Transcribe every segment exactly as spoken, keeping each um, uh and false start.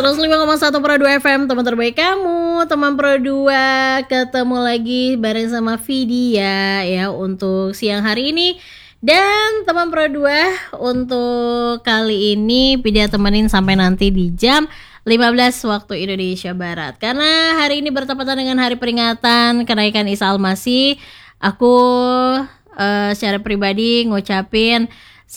seratus lima koma satu Pro dua F M, teman terbaik kamu, teman Pro dua. Ketemu lagi bareng sama Vidya ya untuk siang hari ini. Dan teman Pro dua, untuk kali ini Vidya temenin sampai nanti di jam lima belas waktu Indonesia Barat. Karena hari ini bertepatan dengan hari peringatan kenaikan Isa Al-Masih. Aku uh, secara pribadi ngucapin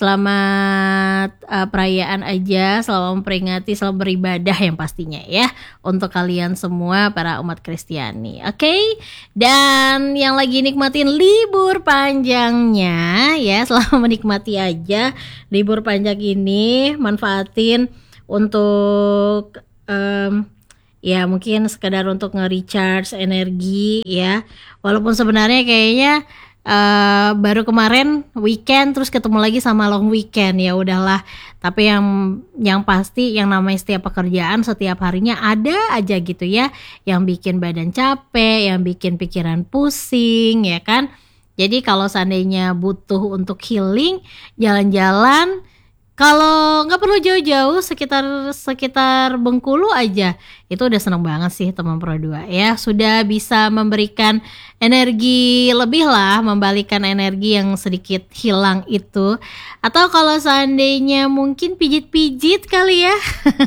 selamat uh, perayaan aja, selamat memperingati, selamat beribadah yang pastinya ya untuk kalian semua para umat Kristiani. Oke, okay? Dan yang lagi nikmatin libur panjangnya ya, selamat menikmati aja libur panjang ini, manfaatin untuk um, ya mungkin sekedar untuk nge-recharge energi ya, walaupun sebenarnya kayaknya Uh, baru kemarin weekend terus ketemu lagi sama long weekend, ya udahlah. Tapi yang yang pasti yang namanya setiap pekerjaan setiap harinya ada aja gitu ya yang bikin badan capek, yang bikin pikiran pusing ya kan. Jadi kalau seandainya butuh untuk healing, jalan-jalan, kalau nggak perlu jauh-jauh, sekitar sekitar Bengkulu aja itu udah seneng banget sih teman Pro dua ya. Sudah bisa memberikan energi lebih lah, membalikan energi yang sedikit hilang itu. Atau kalau seandainya mungkin pijit-pijit kali ya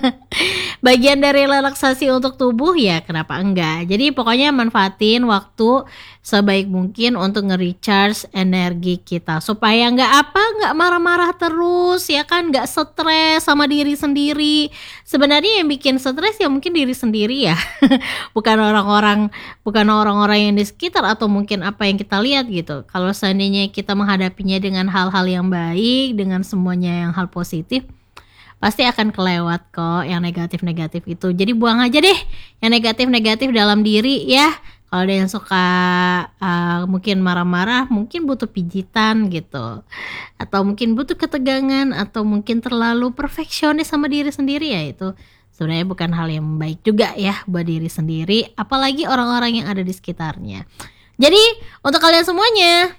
bagian dari relaksasi untuk tubuh, ya kenapa enggak. Jadi pokoknya manfaatin waktu sebaik mungkin untuk nge-recharge energi kita, supaya nggak apa nggak marah-marah terus ya kan, nggak stres sama diri sendiri. Sebenarnya yang bikin stres ya mungkin diri sendiri ya bukan orang-orang bukan orang-orang yang di sekitar atau mungkin apa yang kita lihat gitu. Kalau seandainya kita menghadapinya dengan hal-hal yang baik, dengan semuanya yang hal positif, pasti akan kelewat kok yang negatif-negatif itu. Jadi buang aja deh yang negatif-negatif dalam diri ya. Kalau ada yang suka uh, mungkin marah-marah, mungkin butuh pijitan gitu, atau mungkin butuh ketegangan, atau mungkin terlalu perfeksionis sama diri sendiri, ya itu sebenarnya bukan hal yang baik juga ya buat diri sendiri, apalagi orang-orang yang ada di sekitarnya. Jadi untuk kalian semuanya,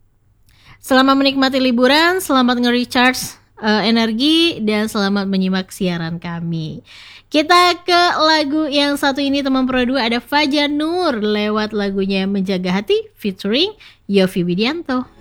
selamat menikmati liburan, selamat nge-recharge uh, energi, dan selamat menyimak siaran kami. Kita ke lagu yang satu ini teman Pro dua, ada Fajar Nur lewat lagunya Menjaga Hati featuring Yovie Widianto.